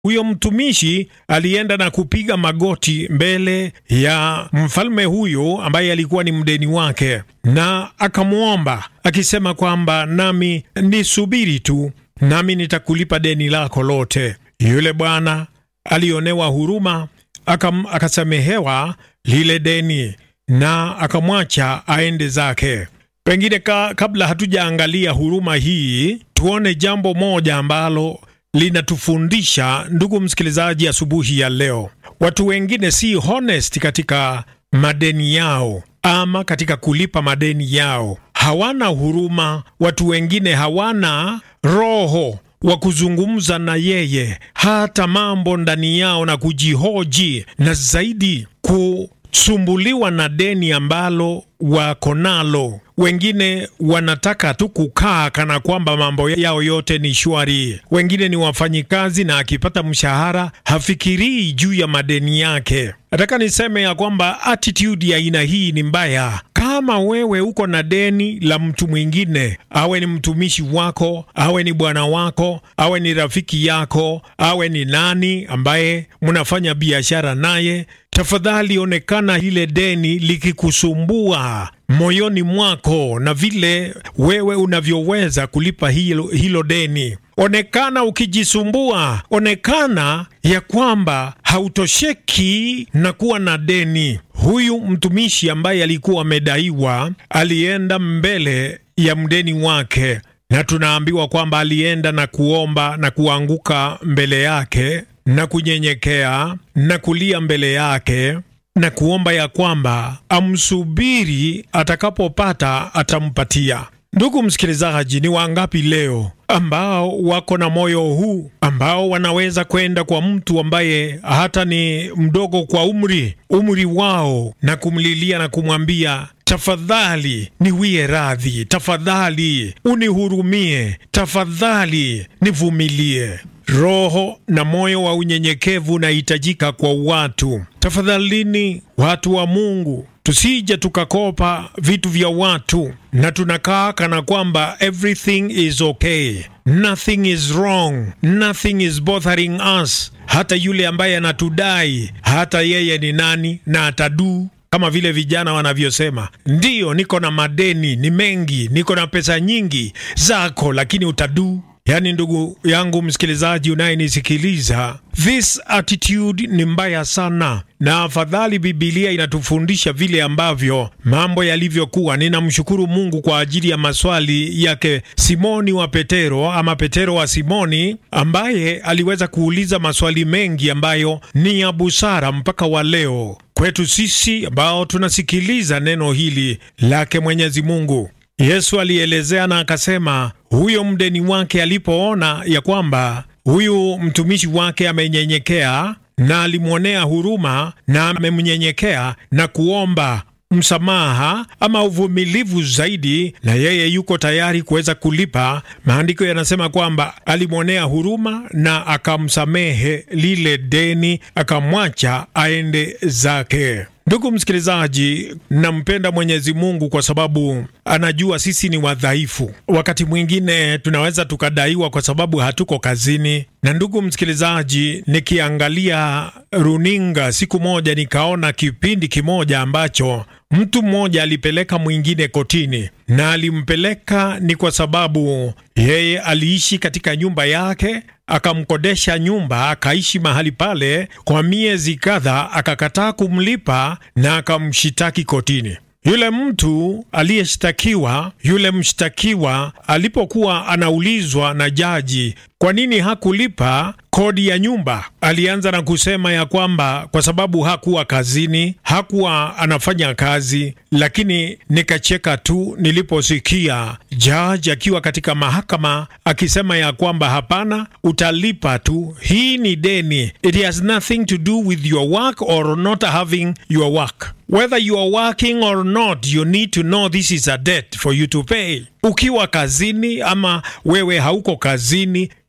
huyo mtumishi alienda na kupiga magoti mbele ya mfalme huyo ambaye alikuwa ni mdeni wake, na akamwomba akisema kwamba nami nisubiri tu, nami nitakulipa deni lako lote. Yule bwana alionewa huruma, akasamehewa lile deni na akamwacha aende zake. Pengine kabla hatujaangalia huruma hii, tuone jambo moja ambalo linatufundisha, ndugu msikilizaji, asubuhi ya leo. Watu wengine si honest katika madeni yao ama katika kulipa madeni yao. Hawana huruma. Watu wengine hawana roho wa kuzungumza na yeye hata mambo ndani yao na kujihoji, na zaidi kusumbuliwa na deni ambalo wako nalo. Wengine wanataka tu kukaa kana kwamba mambo yao yote ni shwari. Wengine ni wafanyikazi na akipata mshahara hafikirii juu ya madeni yake. Nataka niseme ya kwamba attitude ya aina hii ni mbaya. Kama wewe uko na deni la mtu mwingine, awe ni mtumishi wako, awe ni bwana wako, awe ni rafiki yako, awe ni nani ambaye mnafanya biashara naye, tafadhali onekana ile deni likikusumbua moyoni mwako na vile wewe unavyoweza kulipa hilo deni. Onekana ukijisumbua, onekana ya kwamba hautosheki na kuwa na deni. Huyu mtumishi ambaye alikuwa amedaiwa alienda mbele ya mdeni wake, na tunaambiwa kwamba alienda na kuomba na kuanguka mbele yake na kunyenyekea na kulia mbele yake na kuomba ya kwamba amsubiri, atakapopata atampatia. Ndugu msikilizaji, ni wangapi leo ambao wako na moyo huu, ambao wanaweza kwenda kwa mtu ambaye hata ni mdogo kwa umri wao na kumlilia na kumwambia, tafadhali niwie radhi, tafadhali unihurumie, tafadhali nivumilie. Roho na moyo wa unyenyekevu unahitajika kwa watu. Tafadhalini watu wa Mungu, tusije tukakopa vitu vya watu na tunakaa kana kwamba everything is okay, nothing is wrong, nothing is bothering us. Hata yule ambaye anatudai, hata yeye ni nani na atadu, kama vile vijana wanavyosema, ndiyo niko na madeni, ni mengi, niko na pesa nyingi zako, lakini utadu. Yani ndugu yangu msikilizaji unayenisikiliza, this attitude ni mbaya sana, na afadhali Biblia inatufundisha vile ambavyo mambo yalivyokuwa. Ninamshukuru Mungu kwa ajili ya maswali yake Simoni wa Petero, ama Petero wa Simoni, ambaye aliweza kuuliza maswali mengi ambayo ni ya busara mpaka wa leo kwetu sisi ambao tunasikiliza neno hili lake Mwenyezi Mungu. Yesu alielezea na akasema, huyo mdeni wake alipoona ya kwamba huyu mtumishi wake amenyenyekea na alimwonea huruma na amemnyenyekea na kuomba msamaha ama uvumilivu zaidi, na yeye yuko tayari kuweza kulipa. Maandiko yanasema kwamba alimwonea huruma na akamsamehe lile deni, akamwacha aende zake. Ndugu msikilizaji, nampenda Mwenyezi Mungu kwa sababu anajua sisi ni wadhaifu. Wakati mwingine tunaweza tukadaiwa kwa sababu hatuko kazini. Na ndugu msikilizaji, nikiangalia runinga siku moja nikaona kipindi kimoja ambacho mtu mmoja alipeleka mwingine kotini, na alimpeleka ni kwa sababu yeye aliishi katika nyumba yake, akamkodesha nyumba, akaishi mahali pale kwa miezi kadhaa, akakataa kumlipa na akamshitaki kotini. Yule mtu aliyeshtakiwa, yule mshtakiwa, alipokuwa anaulizwa na jaji kwa nini hakulipa kodi ya nyumba, alianza na kusema ya kwamba kwa sababu hakuwa kazini, hakuwa anafanya kazi. Lakini nikacheka tu niliposikia jaji akiwa katika mahakama akisema ya kwamba hapana, utalipa tu, hii ni deni. It has nothing to do with your work or not having your work. Whether you are working or not, you need to know this is a debt for you to pay. Ukiwa kazini ama wewe hauko kazini,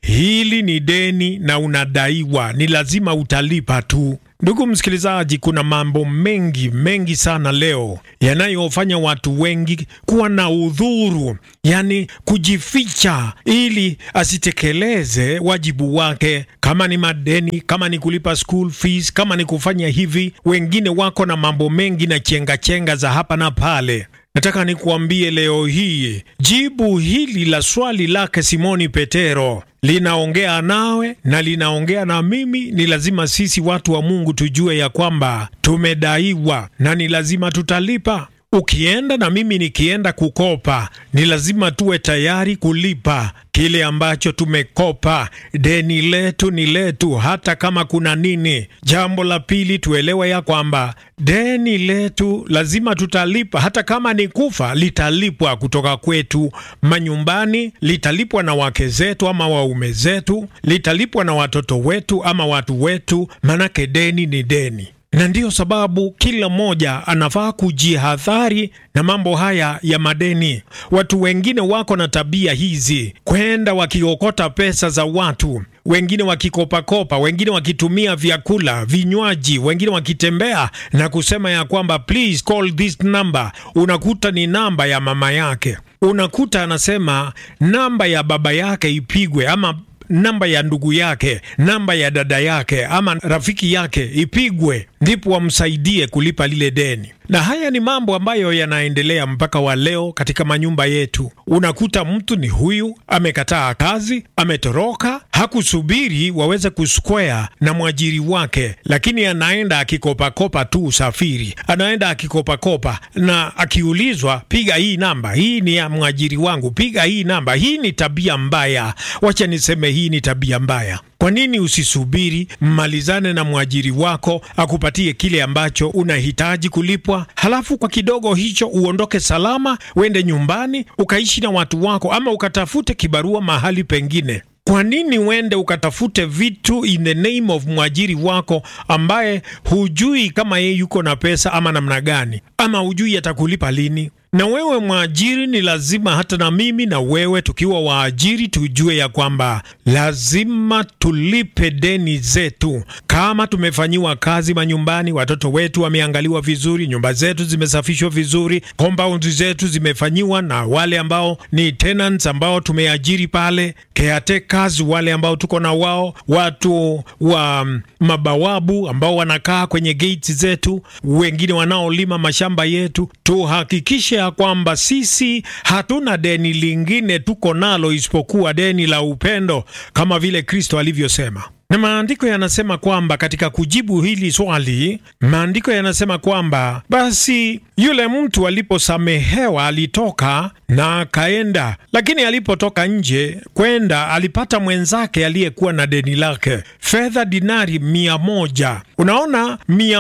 hili ni deni na unadaiwa, ni lazima utalipa tu. Ndugu msikilizaji, kuna mambo mengi sana leo yanayofanya watu wengi kuwa na udhuru, yani kujificha ili asitekeleze wajibu wake, kama ni madeni, kama ni kulipa school fees, kama ni kufanya hivi. Wengine wako na mambo mengi na chenga za hapa na pale. Nataka nikuambie leo hii, jibu hili la swali lake Simoni Petero linaongea nawe na linaongea na mimi. Ni lazima sisi watu wa Mungu tujue ya kwamba tumedaiwa na ni lazima tutalipa. Ukienda na mimi nikienda kukopa, ni lazima tuwe tayari kulipa kile ambacho tumekopa. Deni letu ni letu, hata kama kuna nini. Jambo la pili, tuelewe ya kwamba deni letu lazima tutalipa, hata kama ni kufa, litalipwa kutoka kwetu manyumbani, litalipwa na wake zetu ama waume zetu, litalipwa na watoto wetu ama watu wetu, manake deni ni deni. Na ndiyo sababu kila mmoja anafaa kujihadhari na mambo haya ya madeni. Watu wengine wako na tabia hizi, kwenda wakiokota pesa za watu, wengine wakikopa, wengine wakitumia vyakula, vinywaji, wengine wakitembea na kusema ya kwamba please call this number. Unakuta ni namba ya mama yake, unakuta anasema namba ya baba yake ipigwe, ama namba ya ndugu yake, namba ya dada yake ama rafiki yake ipigwe, ndipo wamsaidie kulipa lile deni. Na haya ni mambo ambayo yanaendelea mpaka wa leo katika manyumba yetu. Unakuta mtu ni huyu, amekataa kazi, ametoroka, hakusubiri waweze kusquare na mwajiri wake, lakini anaenda akikopa tu usafiri, anaenda akikopa, na akiulizwa piga hii namba, hii ni ya mwajiri wangu, piga hii namba. Hii ni tabia mbaya. Wacha niseme hii ni tabia mbaya. Kwa nini usisubiri mmalizane na mwajiri wako akupatie kile ambacho unahitaji kulipwa, halafu kwa kidogo hicho uondoke salama, uende nyumbani ukaishi na watu wako, ama ukatafute kibarua mahali pengine? Kwa nini uende ukatafute vitu in the name of mwajiri wako ambaye hujui kama yeye yuko na pesa ama namna gani, ama hujui atakulipa lini? Na wewe mwajiri, ni lazima hata na mimi na wewe tukiwa waajiri tujue ya kwamba lazima tulipe deni zetu. Kama tumefanyiwa kazi manyumbani, watoto wetu wameangaliwa vizuri, nyumba zetu zimesafishwa vizuri, compound zetu zimefanyiwa na wale ambao ni tenants ambao tumeajiri pale, caretakers wale ambao tuko na wao, watu wa mabawabu ambao wanakaa kwenye gates zetu, wengine wanaolima mashamba yetu, tuhakikishe ya kwamba sisi hatuna deni lingine tuko nalo isipokuwa deni la upendo, kama vile Kristo alivyosema. Na maandiko yanasema kwamba katika kujibu hili swali, maandiko yanasema kwamba basi yule mtu aliposamehewa alitoka na akaenda, lakini alipotoka nje kwenda alipata mwenzake aliyekuwa na deni lake fedha dinari 100. Unaona,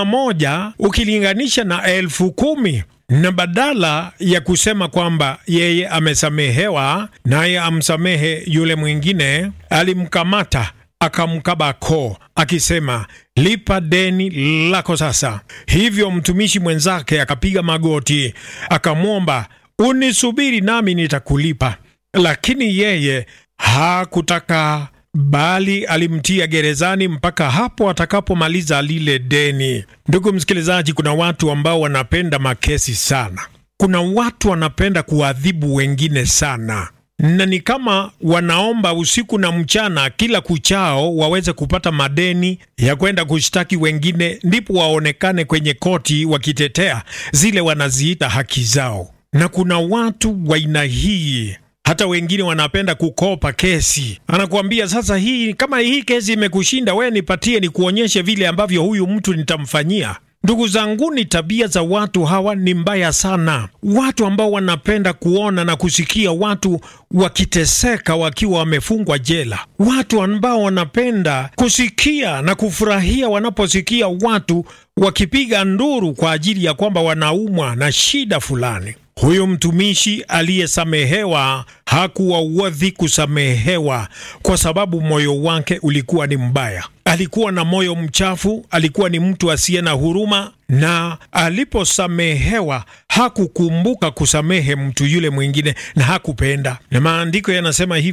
100 ukilinganisha na 10,000. Na badala ya kusema kwamba yeye amesamehewa naye amsamehe yule mwingine, alimkamata akamkaba koo akisema lipa deni lako sasa. Hivyo mtumishi mwenzake akapiga magoti akamwomba, unisubiri nami nitakulipa. Lakini yeye hakutaka, bali alimtia gerezani mpaka hapo atakapomaliza lile deni. Ndugu msikilizaji, kuna watu ambao wanapenda makesi sana. Kuna watu wanapenda kuadhibu wengine sana, na ni kama wanaomba usiku na mchana kila kuchao waweze kupata madeni ya kwenda kushtaki wengine, ndipo waonekane kwenye koti wakitetea zile wanaziita haki zao. Na kuna watu wa aina hii. Hata wengine wanapenda kukopa kesi. Anakuambia sasa, hii kama hii kesi imekushinda, we nipatie nikuonyeshe vile ambavyo huyu mtu nitamfanyia. Ndugu zangu, ni tabia za watu hawa ni mbaya sana. Watu ambao wanapenda kuona na kusikia watu wakiteseka wakiwa wamefungwa jela. Watu ambao wanapenda kusikia na kufurahia wanaposikia watu wakipiga nduru kwa ajili ya kwamba wanaumwa na shida fulani. Huyo mtumishi aliyesamehewa hakuwa worthy kusamehewa, kwa sababu moyo wake ulikuwa ni mbaya. Alikuwa na moyo mchafu, alikuwa ni mtu asiye na huruma, na aliposamehewa hakukumbuka kusamehe mtu yule mwingine na hakupenda. Na maandiko yanasema hivi,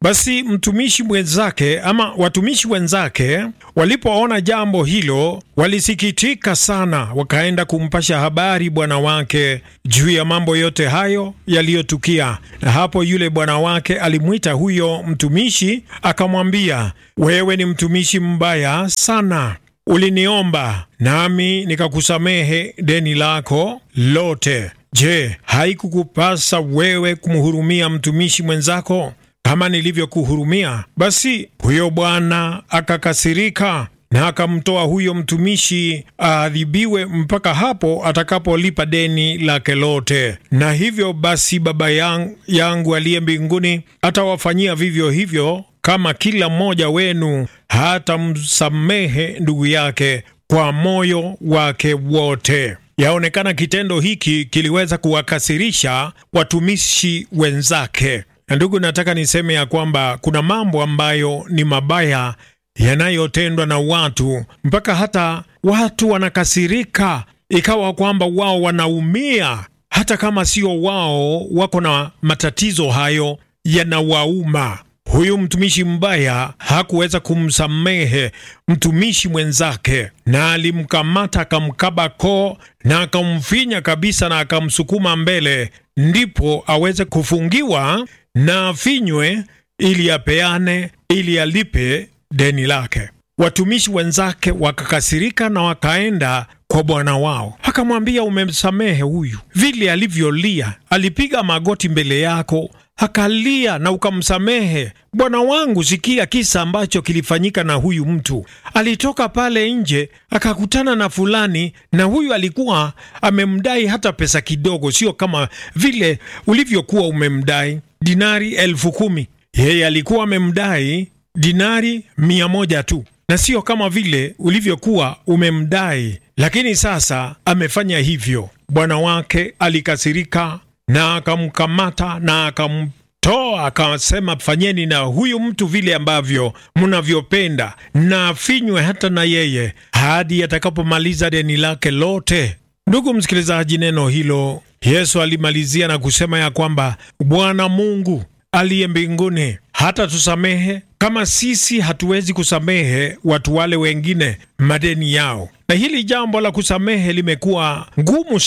Basi mtumishi mwenzake ama watumishi wenzake walipoona jambo hilo walisikitika sana, wakaenda kumpasha habari bwana wake juu ya mambo yote hayo yaliyotukia. Na hapo yule bwana wake alimwita huyo mtumishi akamwambia, wewe ni mtumishi mbaya sana. Uliniomba nami nikakusamehe deni lako lote. Je, haikukupasa wewe kumhurumia mtumishi mwenzako kama nilivyokuhurumia? Basi huyo bwana akakasirika na akamtoa huyo mtumishi aadhibiwe mpaka hapo atakapolipa deni lake lote. Na hivyo basi Baba yangu aliye mbinguni atawafanyia vivyo hivyo kama kila mmoja wenu hata msamehe ndugu yake kwa moyo wake wote. Yaonekana kitendo hiki kiliweza kuwakasirisha watumishi wenzake. Na ndugu, nataka niseme ya kwamba kuna mambo ambayo ni mabaya yanayotendwa na watu mpaka hata watu wanakasirika, ikawa kwamba wao wanaumia hata kama sio wao wako na matatizo hayo yanawauma. Huyu mtumishi mbaya hakuweza kumsamehe mtumishi mwenzake, na alimkamata akamkaba koo na akamfinya kabisa na akamsukuma mbele, ndipo aweze kufungiwa na afinywe ili apeane, ili alipe deni lake. Watumishi wenzake wakakasirika na wakaenda kwa bwana wao, akamwambia, umemsamehe huyu vile alivyolia, alipiga magoti mbele yako akalia na ukamsamehe. Bwana wangu, sikia kisa ambacho kilifanyika na huyu mtu. Alitoka pale nje akakutana na fulani, na huyu alikuwa amemdai hata pesa kidogo, sio kama vile ulivyokuwa umemdai dinari 10,000. Yeye alikuwa amemdai dinari 100 tu, na sio kama vile ulivyokuwa umemdai. Lakini sasa amefanya hivyo. Bwana wake alikasirika na akamkamata na akamtoa, akasema, fanyeni na huyu mtu vile ambavyo mnavyopenda, na afinywe hata na yeye hadi atakapomaliza deni lake lote. Ndugu msikilizaji, neno hilo Yesu alimalizia na kusema ya kwamba Bwana Mungu aliye mbinguni hata tusamehe kama sisi hatuwezi kusamehe watu wale wengine madeni yao. Na hili jambo la kusamehe limekuwa ngumu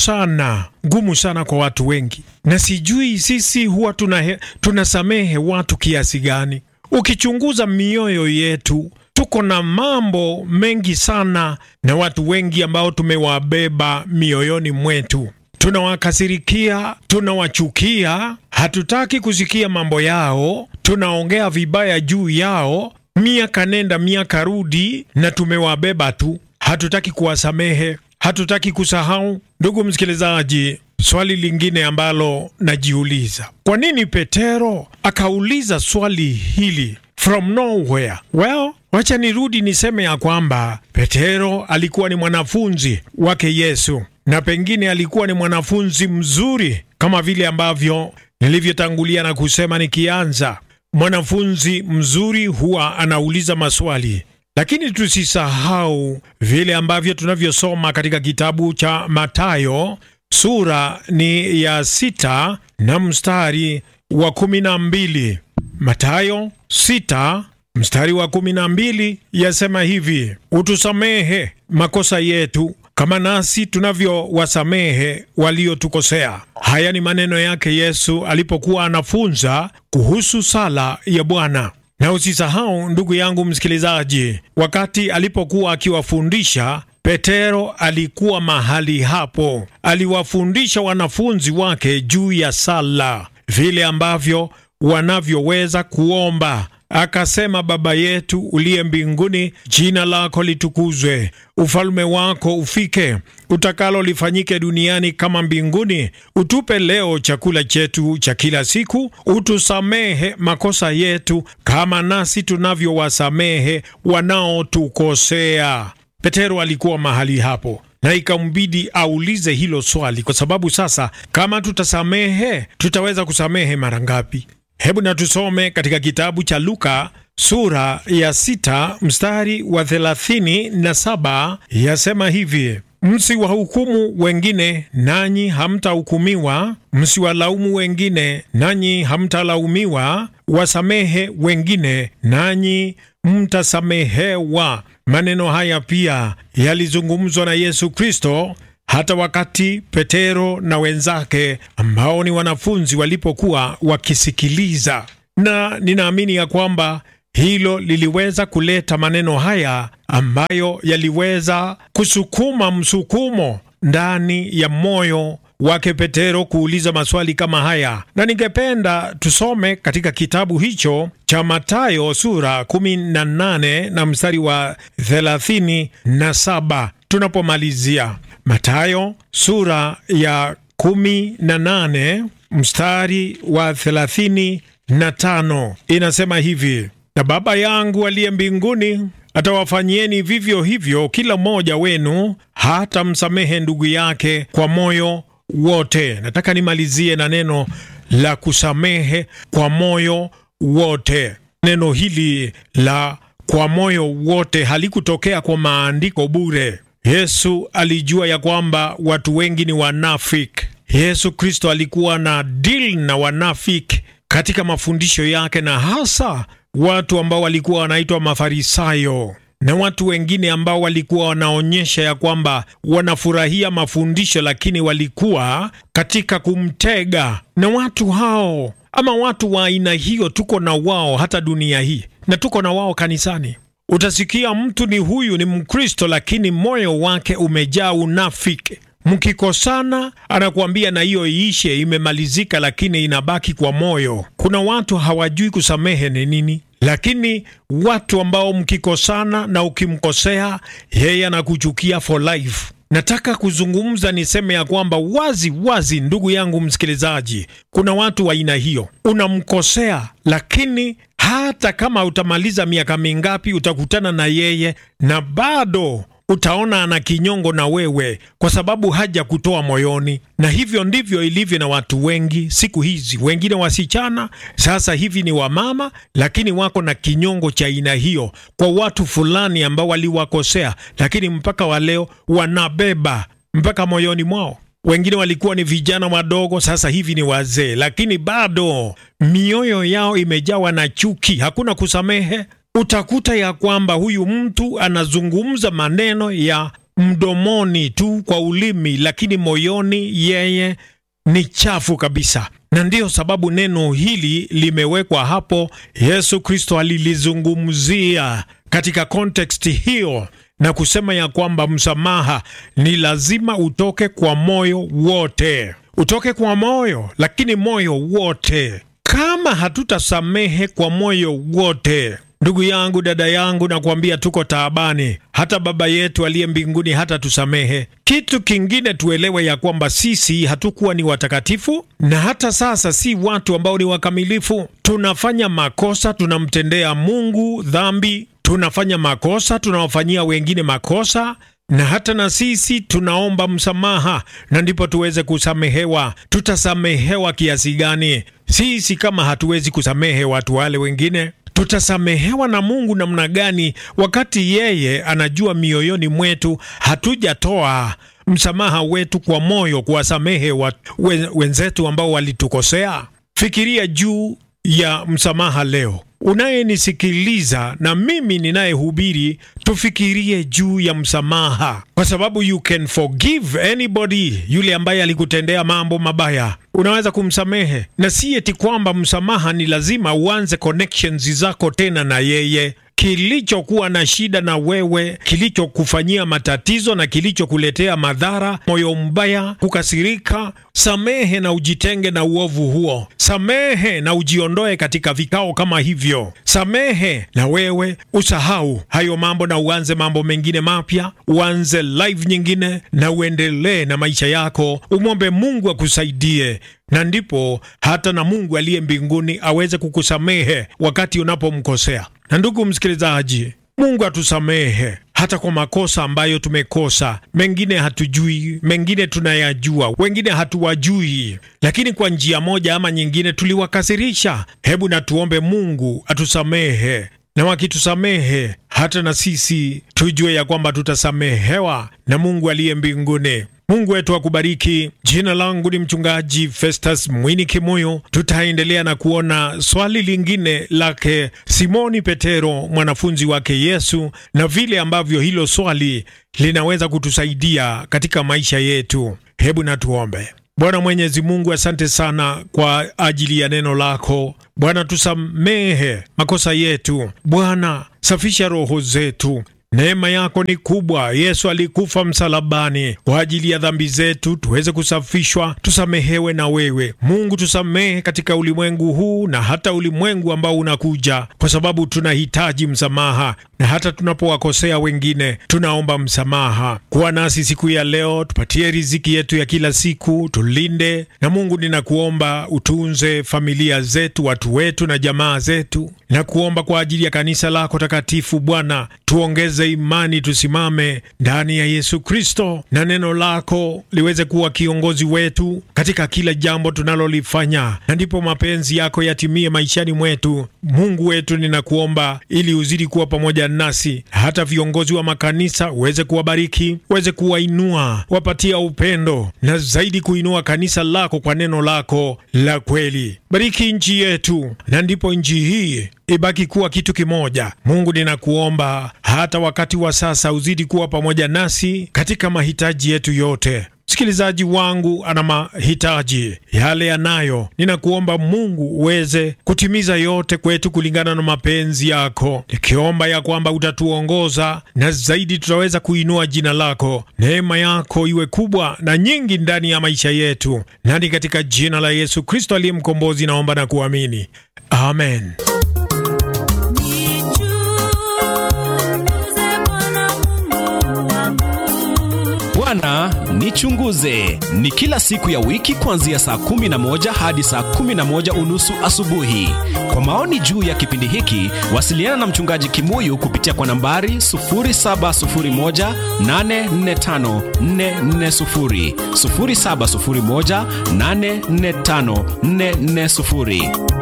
sana kwa watu wengi, na sijui sisi huwa tunasamehe watu kiasi gani. Ukichunguza mioyo yetu, tuko na mambo mengi sana na watu wengi ambao tumewabeba mioyoni mwetu. Tunawakasirikia, tunawachukia, hatutaki kusikia mambo yao, tunaongea vibaya juu yao, miaka nenda miaka rudi, na tumewabeba tu. Hatutaki kuwasamehe, hatutaki kusahau. Ndugu msikilizaji, swali lingine ambalo najiuliza, kwa nini Petero akauliza swali hili from nowhere? Well, wacha nirudi niseme ya kwamba Petero alikuwa ni mwanafunzi wake Yesu, na pengine alikuwa ni mwanafunzi mzuri, kama vile ambavyo nilivyotangulia na kusema nikianza. Mwanafunzi mzuri huwa anauliza maswali. Lakini tusisahau vile ambavyo tunavyosoma katika kitabu cha Mathayo, sura ni ya 6 na mstari wa 12. Mathayo 6 mstari wa 12 yasema hivi, utusamehe makosa yetu kama nasi tunavyowasamehe waliotukosea. Haya ni maneno yake Yesu alipokuwa anafunza kuhusu sala ya Bwana. Na usisahau ndugu yangu msikilizaji, wakati alipokuwa akiwafundisha, Petero alikuwa mahali hapo. Aliwafundisha wanafunzi wake juu ya sala, vile ambavyo wanavyoweza kuomba. Akasema, Baba yetu uliye mbinguni, jina lako litukuzwe, ufalme wako ufike, utakalo lifanyike duniani kama mbinguni. Utupe leo chakula chetu cha kila siku, utusamehe makosa yetu kama nasi tunavyowasamehe wanaotukosea. Petero alikuwa mahali hapo, na ikambidi aulize hilo swali, kwa sababu sasa kama tutasamehe, tutaweza kusamehe mara ngapi? Hebu na tusome katika kitabu cha Luka sura ya 6 mstari wa 37, yasema hivi, msiwahukumu wengine nanyi hamtahukumiwa, msiwalaumu wengine nanyi hamtalaumiwa, wasamehe wengine nanyi mtasamehewa. Maneno haya pia yalizungumzwa na Yesu Kristo hata wakati Petero na wenzake ambao ni wanafunzi walipokuwa wakisikiliza, na ninaamini ya kwamba hilo liliweza kuleta maneno haya ambayo yaliweza kusukuma msukumo ndani ya moyo wake Petero kuuliza maswali kama haya. Na ningependa tusome katika kitabu hicho cha Mathayo sura 18 na mstari wa 37 tunapomalizia. Mathayo sura ya 18 mstari wa 35 inasema hivi: na Baba yangu aliye mbinguni atawafanyieni vivyo hivyo kila mmoja wenu hata msamehe ndugu yake kwa moyo wote. Nataka nimalizie na neno la kusamehe kwa moyo wote. Neno hili la kwa moyo wote halikutokea kwa maandiko bure. Yesu alijua ya kwamba watu wengi ni wanafiki. Yesu Kristo alikuwa na deal na wanafiki katika mafundisho yake, na hasa watu ambao walikuwa wanaitwa Mafarisayo na watu wengine ambao walikuwa wanaonyesha ya kwamba wanafurahia mafundisho, lakini walikuwa katika kumtega. Na watu hao ama watu wa aina hiyo tuko na wao hata dunia hii, na tuko na wao kanisani. Utasikia mtu ni huyu ni Mkristo, lakini moyo wake umejaa unafiki. Mkikosana anakuambia na hiyo iishe, imemalizika, lakini inabaki kwa moyo. Kuna watu hawajui kusamehe ni nini, lakini watu ambao mkikosana na ukimkosea yeye anakuchukia for life. Nataka kuzungumza niseme ya kwamba wazi, ndugu yangu msikilizaji, kuna watu wa aina hiyo. Unamkosea, lakini hata kama utamaliza miaka mingapi utakutana na yeye na bado utaona ana kinyongo na wewe, kwa sababu haja kutoa moyoni. Na hivyo ndivyo ilivyo na watu wengi siku hizi. Wengine wasichana sasa hivi ni wamama, lakini wako na kinyongo cha aina hiyo kwa watu fulani ambao waliwakosea, lakini mpaka wa leo wanabeba mpaka moyoni mwao. Wengine walikuwa ni vijana wadogo, sasa hivi ni wazee, lakini bado mioyo yao imejawa na chuki, hakuna kusamehe. Utakuta ya kwamba huyu mtu anazungumza maneno ya mdomoni tu kwa ulimi, lakini moyoni yeye ni chafu kabisa. Na ndiyo sababu neno hili limewekwa hapo. Yesu Kristo alilizungumzia katika context hiyo na kusema ya kwamba msamaha ni lazima utoke kwa moyo wote. Utoke kwa moyo, lakini moyo wote. Kama hatutasamehe kwa moyo wote, ndugu yangu, dada yangu, nakwambia tuko taabani. Hata Baba yetu aliye mbinguni hata tusamehe. Kitu kingine tuelewe ya kwamba sisi hatukuwa ni watakatifu, na hata sasa si watu ambao ni wakamilifu. Tunafanya makosa, tunamtendea Mungu dhambi, tunafanya makosa, tunawafanyia wengine makosa, na hata na sisi tunaomba msamaha na ndipo tuweze kusamehewa. Tutasamehewa kiasi gani? Sisi kama hatuwezi kusamehe watu wale wengine, tutasamehewa na Mungu namna gani wakati yeye anajua mioyoni mwetu hatujatoa msamaha wetu kwa moyo kuwasamehe wenzetu ambao walitukosea? Fikiria juu ya msamaha leo. Unayenisikiliza na mimi ninayehubiri, tufikirie juu ya msamaha, kwa sababu you can forgive anybody. Yule ambaye alikutendea mambo mabaya unaweza kumsamehe, na si eti kwamba msamaha ni lazima uanze connections zako tena na yeye. Kilichokuwa na shida na wewe, kilichokufanyia matatizo na kilichokuletea madhara, moyo mbaya, kukasirika, samehe na ujitenge na uovu huo. Samehe na ujiondoe katika vikao kama hivyo. Samehe na wewe usahau hayo mambo na uanze mambo mengine mapya, uanze life nyingine na uendelee na maisha yako. Umwombe Mungu akusaidie, na ndipo hata na Mungu aliye mbinguni aweze kukusamehe wakati unapomkosea. Na ndugu msikilizaji, Mungu atusamehe hata kwa makosa ambayo tumekosa. Mengine hatujui, mengine tunayajua, wengine hatuwajui, lakini kwa njia moja ama nyingine tuliwakasirisha. Hebu na tuombe Mungu atusamehe na wakitusamehe hata na sisi tujue ya kwamba tutasamehewa na Mungu aliye mbinguni. Mungu wetu akubariki. Jina langu ni mchungaji Festus Mwini Kimoyo. Tutaendelea na kuona swali lingine lake Simoni Petero, mwanafunzi wake Yesu, na vile ambavyo hilo swali linaweza kutusaidia katika maisha yetu. Hebu na tuombe. Bwana Mwenyezi Mungu, asante sana kwa ajili ya neno lako. Bwana, tusamehe makosa yetu. Bwana, safisha roho zetu. Neema yako ni kubwa. Yesu alikufa msalabani kwa ajili ya dhambi zetu, tuweze kusafishwa, tusamehewe na wewe. Mungu, tusamehe katika ulimwengu huu na hata ulimwengu ambao unakuja, kwa sababu tunahitaji msamaha, na hata tunapowakosea wengine tunaomba msamaha. Kuwa nasi siku ya leo, tupatie riziki yetu ya kila siku, tulinde. Na Mungu, ninakuomba utunze familia zetu, watu wetu na jamaa zetu. Nakuomba kwa ajili ya kanisa lako takatifu. Bwana, tuongeze imani, tusimame ndani ya Yesu Kristo, na neno lako liweze kuwa kiongozi wetu katika kila jambo tunalolifanya, na ndipo mapenzi yako yatimie maishani mwetu. Mungu wetu, ninakuomba ili uzidi kuwa pamoja nasi, hata viongozi wa makanisa uweze kuwabariki, uweze kuwainua, wapatia upendo, na zaidi kuinua kanisa lako kwa neno lako la kweli. Bariki nchi yetu, na ndipo nchi hii ibaki kuwa kitu kimoja. Mungu, ninakuomba hata wakati wa sasa uzidi kuwa pamoja nasi katika mahitaji yetu yote. Msikilizaji wangu ana mahitaji yale yanayo, ninakuomba Mungu uweze kutimiza yote kwetu kulingana na mapenzi yako, nikiomba ya kwamba utatuongoza na zaidi tutaweza kuinua jina lako. Neema yako iwe kubwa na nyingi ndani ya maisha yetu, nani katika jina la Yesu Kristo aliye mkombozi naomba na kuamini, amen. Bwana nichunguze ni kila siku ya wiki kuanzia saa 11 hadi saa 11:30 asubuhi. Kwa maoni juu ya kipindi hiki, wasiliana na mchungaji Kimoyo kupitia kwa nambari 0701845440, 0701845440.